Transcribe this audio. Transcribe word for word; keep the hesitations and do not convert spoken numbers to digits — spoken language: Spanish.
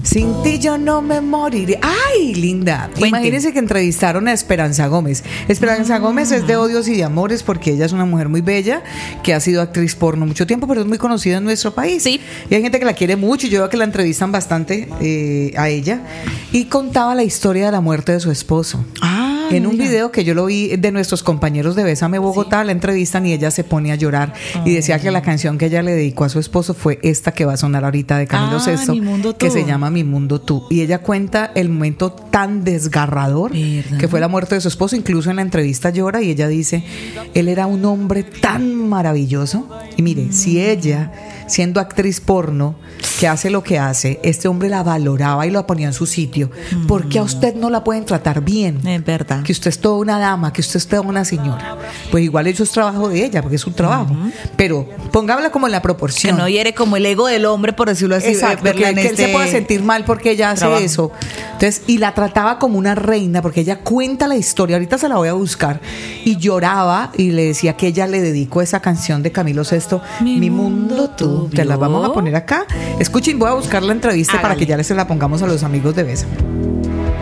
Sin ti yo no me moriré. ¡Ay, linda! Cuente. Imagínense que entrevistaron a Esperanza Gómez. Esperanza Gómez es de Odios y de Amores porque ella es una mujer muy bella que ha sido actriz porno mucho tiempo, pero es muy conocida en nuestro país. Sí. Y hay gente que la quiere mucho y yo veo que la entrevistan bastante eh, a ella. Y contaba la historia de la muerte de su esposo. Ah, En un mira. video que yo lo vi de nuestros compañeros de Bésame Bogotá, sí. La entrevistan y ella se pone a llorar oh. y decía que la canción que ella le dedicó a su esposo fue esta que va a sonar ahorita de Camilo ah, Sesto, Mi Mundo que Tú. se llama Mi Mundo Tú. Y ella cuenta el momento tan desgarrador ¿verdad? Que fue la muerte de su esposo. Incluso en la entrevista llora y ella dice, él era un hombre tan maravilloso. Y mire, mm. si ella, siendo actriz porno, que hace lo que hace, este hombre la valoraba y la ponía en su sitio, mm. ¿por qué a usted no la pueden tratar bien? Es verdad. Que usted es toda una dama, que usted es toda una señora. Pues igual eso es trabajo de ella, porque es un trabajo. Uh-huh. Pero pongámosla como en la proporción. Que no hiere como el ego del hombre, por decirlo así. Exacto, verla que, en que este él se pueda sentir mal porque ella hace trabajo. Eso. Entonces, y la trataba como una reina, porque ella cuenta la historia, ahorita se la voy a buscar, y lloraba y le decía que ella le dedicó esa canción de Camilo Sesto, Mi, Mi Mundo, mundo Tú. Te la vamos a poner acá. Escuchen, voy a buscar la entrevista Hágale. Para que ya les se la pongamos a los amigos de Besa.